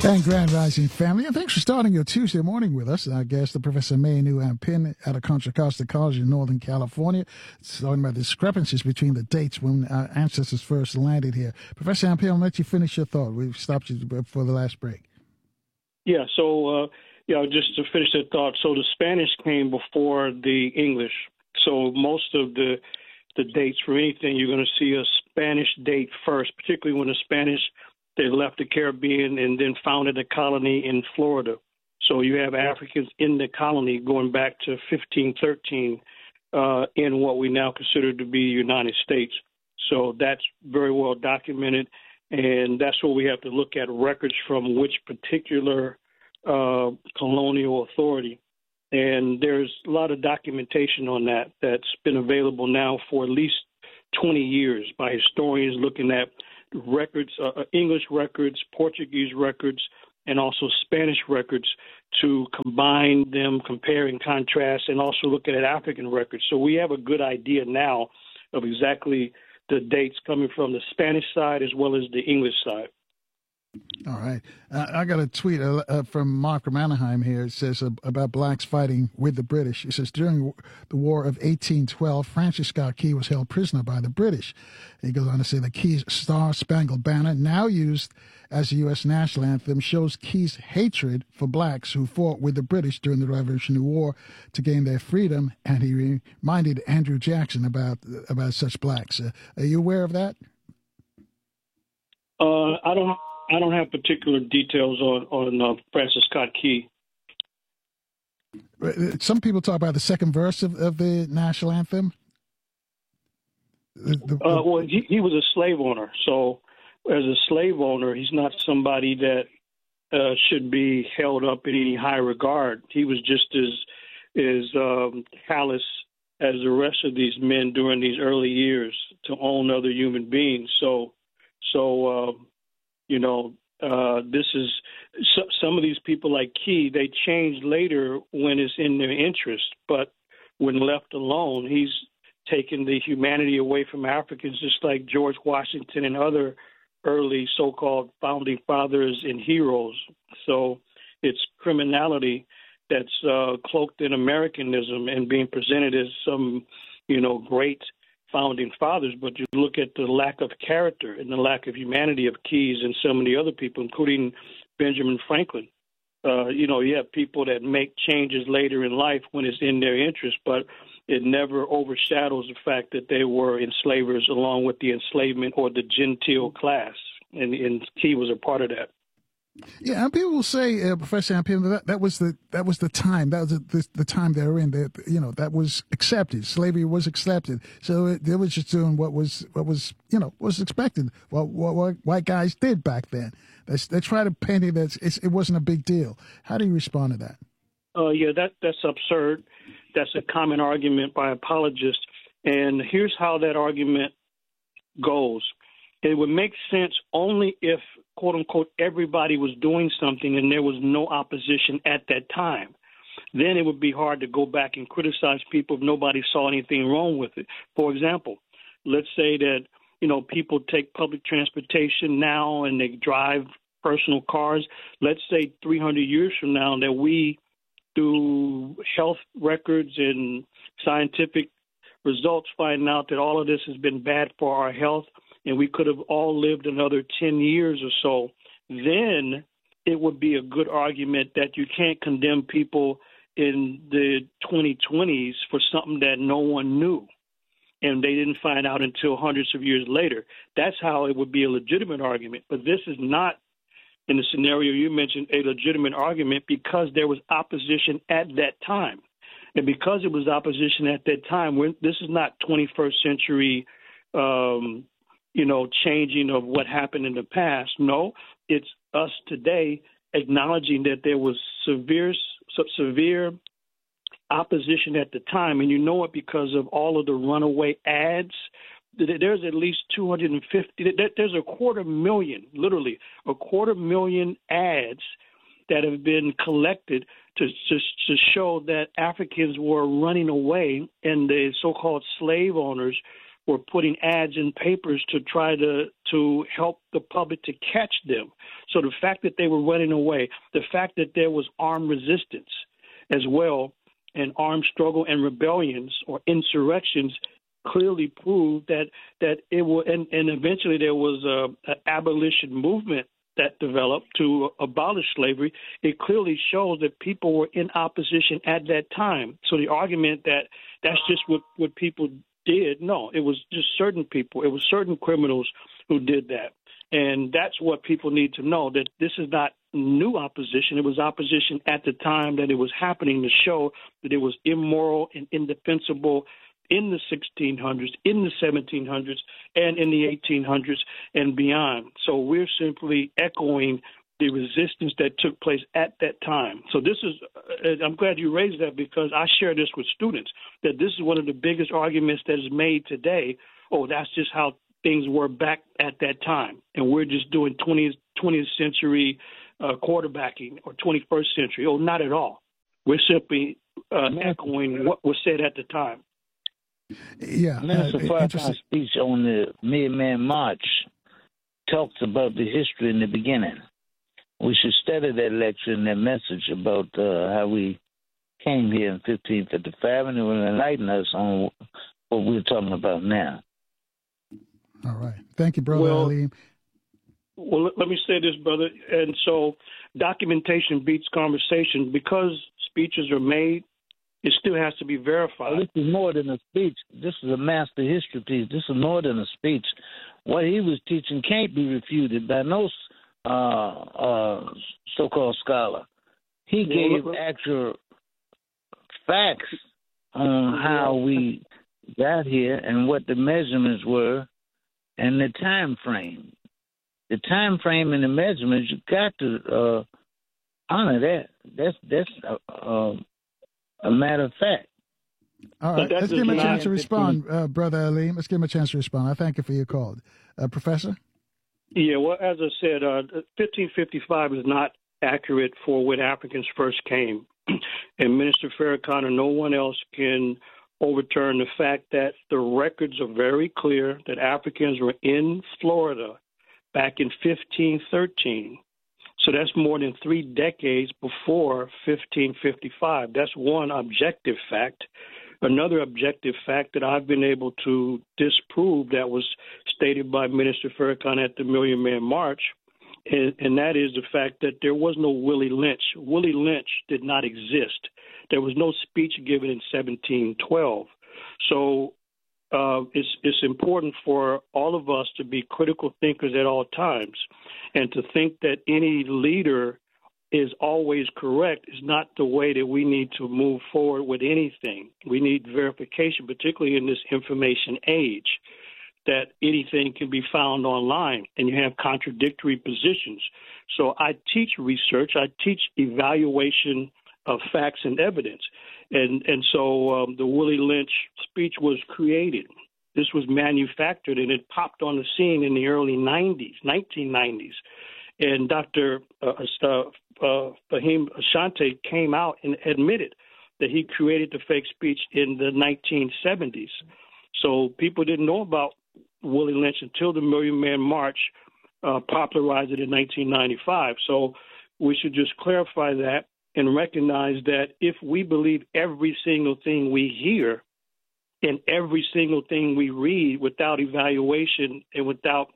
And Grand Rising family, and thanks for starting your Tuesday morning with us. Our guest, the Professor Mayanu Ampin out of Contra Costa College in Northern California. It's talking about discrepancies between the dates when our ancestors first landed here. Professor Ampin, I'll let you finish your thought. We've stopped you for the last break. Yeah, so just to finish that thought, so the Spanish came before the English. So most of the dates for anything, you're going to see a Spanish date first, particularly when the Spanish, they left the Caribbean and then founded a colony in Florida. So you have Africans in the colony going back to 1513 in what we now consider to be the United States. So that's very well documented, and that's what we have to look at, records from which particular colonial authority. And there's a lot of documentation on that that's been available now for at least 20 years by historians looking at records, English records, Portuguese records, and also Spanish records to combine them, compare and contrast, and also looking at African records. So we have a good idea now of exactly the dates coming from the Spanish side as well as the English side. All right. I got a tweet from Mark from Anaheim here. It says about blacks fighting with the British. It says, during the War of 1812, Francis Scott Key was held prisoner by the British. He goes on to say the Key's Star-Spangled Banner, now used as the U.S. national anthem, shows Key's hatred for blacks who fought with the British during the Revolutionary War to gain their freedom, and he reminded Andrew Jackson about such blacks. Are you aware of that? I don't have particular details on Francis Scott Key. Some people talk about the second verse of the national anthem. Well, he was a slave owner. So as a slave owner, he's not somebody that should be held up in any high regard. He was just as callous as the rest of these men during these early years to own other human beings. So this is some of these people like Key, they change later when it's in their interest. But when left alone, he's taken the humanity away from Africans, just like George Washington and other early so-called founding fathers and heroes. So it's criminality that's cloaked in Americanism and being presented as some, great founding fathers, but you look at the lack of character and the lack of humanity of Keys and so many other people, including Benjamin Franklin. You have people that make changes later in life when it's in their interest, but it never overshadows the fact that they were enslavers along with the enslavement or the genteel class, and Key was a part of that. Yeah, and people will say, Professor Ampin, that was the time. That was the time they were in. That was accepted. Slavery was accepted. So they was just doing what was expected. What white guys did back then. They try to paint it as it wasn't a big deal. How do you respond to that? That's absurd. That's a common argument by apologists. And here's how that argument goes. It would make sense only if, quote unquote, everybody was doing something and there was no opposition at that time. Then it would be hard to go back and criticize people if nobody saw anything wrong with it. For example, let's say that, people take public transportation now and they drive personal cars. Let's say 300 years from now that we, through health records and scientific results, find out that all of this has been bad for our health, and we could have all lived another 10 years or so, then it would be a good argument that you can't condemn people in the 2020s for something that no one knew, and they didn't find out until hundreds of years later. That's how it would be a legitimate argument. But this is not, in the scenario you mentioned, a legitimate argument because there was opposition at that time. And because it was opposition at that time, this is not 21st century changing of what happened in the past. No, it's us today acknowledging that there was severe opposition at the time. And you know it because of all of the runaway ads. There's at least 250, there's 250,000, literally 250,000 ads that have been collected to show that Africans were running away and the so-called slave owners were putting ads in papers to try to help the public to catch them. So the fact that they were running away, the fact that there was armed resistance as well, and armed struggle and rebellions or insurrections clearly proved that it was, and eventually there was an abolition movement that developed to abolish slavery. It clearly shows that people were in opposition at that time. So the argument that that's just what people did, no, it was just certain people. It was certain criminals who did that. And that's what people need to know, that this is not new opposition. It was opposition at the time that it was happening to show that it was immoral and indefensible in the 1600s, in the 1700s, and in the 1800s and beyond. So we're simply echoing the resistance that took place at that time. So this is, I'm glad you raised that, because I share this with students, that this is one of the biggest arguments that is made today. Oh, that's just how things were back at that time. And we're just doing 20th century quarterbacking or 21st century. Oh, not at all. We're simply echoing what was said at the time. Yeah. Minister Farrakhan's speech on the Million-Man March talks about the history in the beginning. We should study that lecture and that message about how we came here in 1555, and it will enlighten us on what we're talking about now. All right. Thank you, Brother Ali. Well, let me say this, brother. And so documentation beats conversation. Because speeches are made, it still has to be verified. Well, this is more than a speech. This is a master history piece. This is more than a speech. What he was teaching can't be refuted by no so-called scholar. He gave actual facts on how we got here and what the measurements were and the time frame. The time frame and the measurements, you got to honor that. That's a matter of fact. All right, let's give him a chance to respond, Brother Ali. Let's give him a chance to respond. I thank you for your call. Professor? Yeah, well, as I said, 1555 is not accurate for when Africans first came. And Minister Farrakhan or no one else can overturn the fact that the records are very clear that Africans were in Florida back in 1513. So that's more than 3 decades before 1555. That's one objective fact. Another objective fact that I've been able to disprove that was stated by Minister Farrakhan at the Million Man March, and that is the fact that there was no Willie Lynch. Willie Lynch did not exist. There was no speech given in 1712. So it's important for all of us to be critical thinkers at all times, and to think that any leader is always correct is not the way that we need to move forward with anything. We need verification, particularly in this information age, that anything can be found online and you have contradictory positions. So I teach research, I teach evaluation of facts and evidence. And so the Willie Lynch speech was created. This was manufactured, and it popped on the scene in the early 1990s. And Dr. Fahim Ashanti came out and admitted that he created the fake speech in the 1970s. So people didn't know about Willie Lynch until the Million Man March popularized it in 1995. So we should just clarify that and recognize that if we believe every single thing we hear and every single thing we read without evaluation and without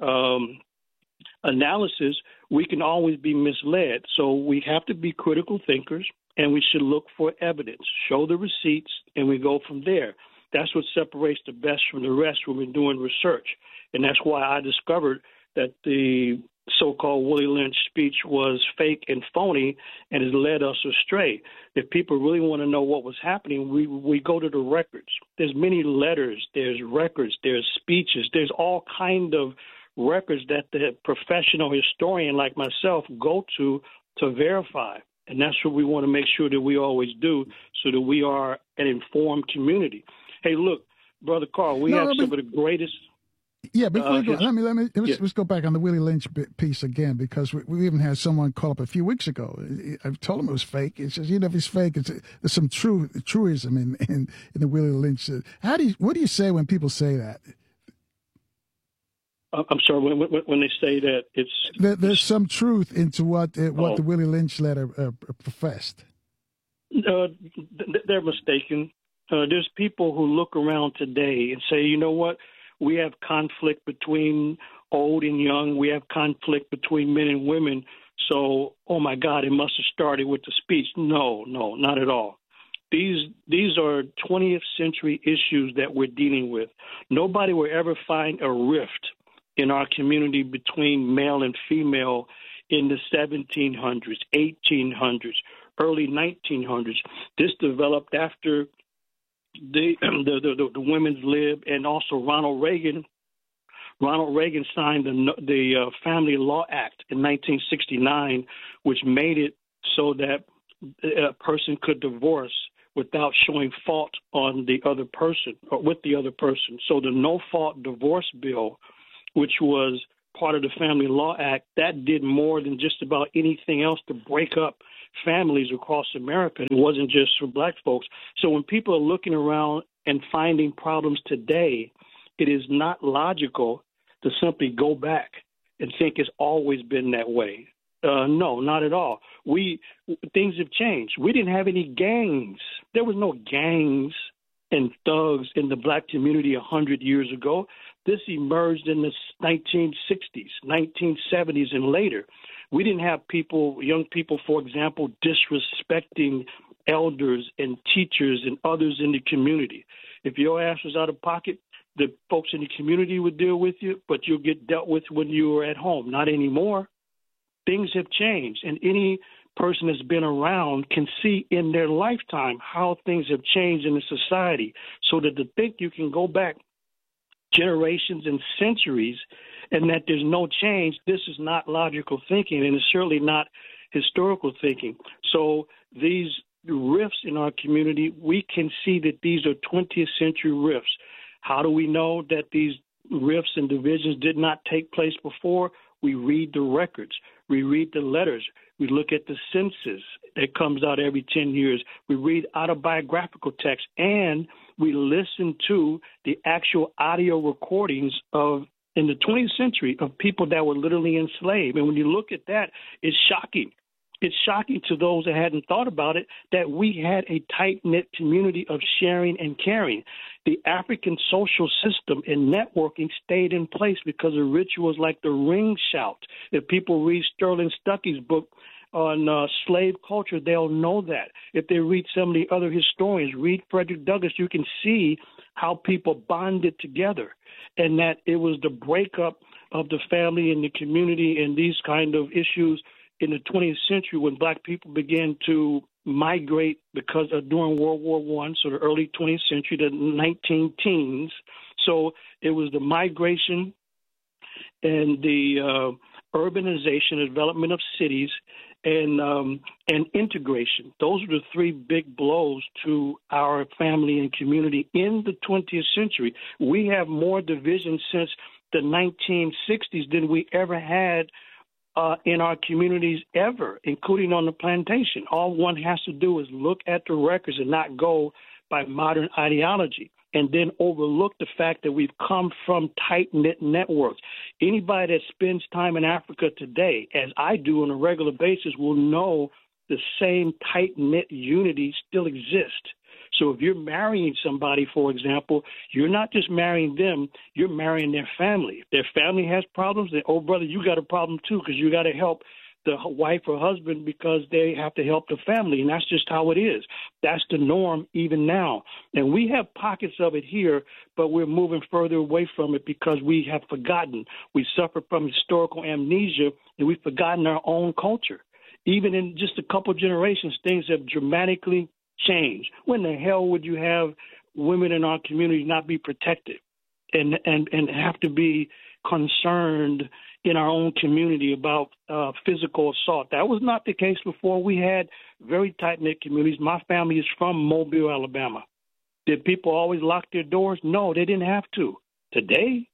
analysis, we can always be misled. So we have to be critical thinkers, and we should look for evidence, show the receipts, and we go from there. That's what separates the best from the rest when we're doing research. And that's why I discovered that the so-called Willie Lynch speech was fake and phony and has led us astray. If people really want to know what was happening, we go to the records. There's many letters, there's records, there's speeches, there's all kind of records that the professional historian like myself go to verify. And that's what we want to make sure that we always do, so that we are an informed community. Hey, look, Brother Carl, we have some of the greatest. Yeah, before we go, let's go back on the Willie Lynch piece again, because we even had someone call up a few weeks ago. I told him it was fake. It says, if it's fake, there's some truism in the Willie Lynch. What do you say when people say that? I'm sorry, when they say that there's some truth into what the Willie Lynch letter professed. They're mistaken. There's people who look around today and say, you know what? We have conflict between old and young. We have conflict between men and women. So, oh my God, it must have started with the speech. No, not at all. These are 20th century issues that we're dealing with. Nobody will ever find a rift in our community between male and female in the 1700s, 1800s, early 1900s. This developed after the women's lib, and also Ronald Reagan. Ronald Reagan signed the Family Law Act in 1969, which made it so that a person could divorce without showing fault on the other person or with the other person. So the no-fault divorce bill, which was part of the Family Law Act, that did more than just about anything else to break up families across America. It wasn't just for black folks. So when people are looking around and finding problems today, it is not logical to simply go back and think it's always been that way. No, not at all. Things have changed. We didn't have any gangs. There was no gangs and thugs in the black community 100 years ago. This emerged in the 1960s, 1970s, and later. We didn't have young people, for example, disrespecting elders and teachers and others in the community. If your ass was out of pocket, the folks in the community would deal with you, but you'll get dealt with when you were at home. Not anymore. Things have changed, and any person that's been around can see in their lifetime how things have changed in the society. So that to think you can go back generations and centuries and that there's no change, this is not logical thinking, and it's certainly not historical thinking. So these rifts in our community, we can see that these are 20th century rifts. How do we know that these rifts and divisions did not take place before? We read the records. We read the letters. We look at the census that comes out every 10 years. We read autobiographical texts, and we listen to the actual audio recordings in the 20th century of people that were literally enslaved. And when you look at that, it's shocking. It's shocking to those that hadn't thought about it that we had a tight-knit community of sharing and caring. The African social system and networking stayed in place because of rituals like the ring shout. If people read Sterling Stuckey's book on slave culture, they'll know that. If they read some of the other historians, read Frederick Douglass, you can see how people bonded together, and that it was the breakup of the family and the community and these kind of issues in the 20th century when black people began to migrate because of during World War I, so the early 20th century, the 19-teens. So it was the migration and the urbanization, the development of cities, and integration. Those are the three big blows to our family and community in the 20th century. We have more division since the 1960s than we ever had in our communities ever, including on the plantation. All one has to do is look at the records and not go by modern ideology, and then overlook the fact that we've come from tight-knit networks. Anybody that spends time in Africa today, as I do on a regular basis, will know the same tight-knit unity still exists. So if you're marrying somebody, for example, you're not just marrying them, you're marrying their family. If their family has problems, then, oh, brother, you got a problem too, because you got to help the wife or husband because they have to help the family, and that's just how it is. That's the norm even now. And we have pockets of it here, but we're moving further away from it because we have forgotten. We suffer from historical amnesia, and we've forgotten our own culture. Even in just a couple generations, things have dramatically changed. When the hell would you have women in our community not be protected and have to be concerned in our own community about physical assault? That was not the case before. We had very tight-knit communities. My family is from Mobile, Alabama. Did people always lock their doors? No, they didn't have to. Today,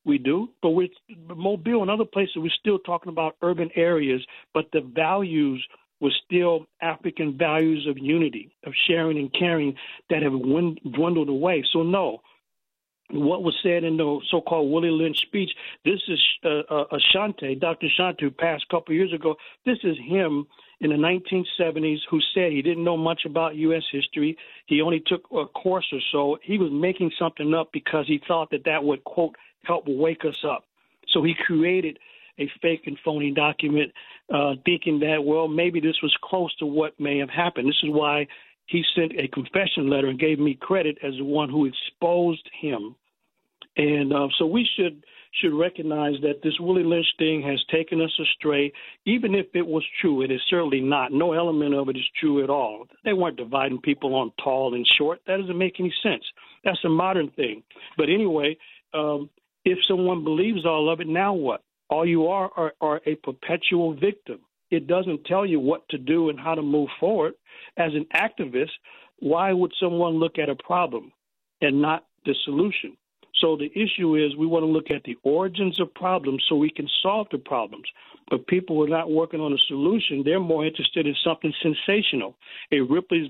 We do, but with Mobile and other places, we're still talking about urban areas, but the values were still African values of unity, of sharing and caring that have dwindled away. So, no, what was said in the so-called Willie Lynch speech, this is Ashanti, Dr. Ashanti, who passed a couple of years ago. This is him in the 1970s who said he didn't know much about U.S. history. He only took a course or so. He was making something up because he thought that would, quote, help wake us up. So he created a fake and phony document thinking that, well, maybe this was close to what may have happened. This is why he sent a confession letter and gave me credit as the one who exposed him. And so we should recognize that this Willie Lynch thing has taken us astray. Even if it was true, it is certainly not. No element of it is true at all. They weren't dividing people on tall and short. That doesn't make any sense. That's a modern thing. But anyway, if someone believes all of it, now what? All you are a perpetual victim. It doesn't tell you what to do and how to move forward. As an activist, why would someone look at a problem and not the solution? So the issue is we want to look at the origins of problems so we can solve the problems. But people are not working on a solution. They're more interested in something sensational. A Ripley's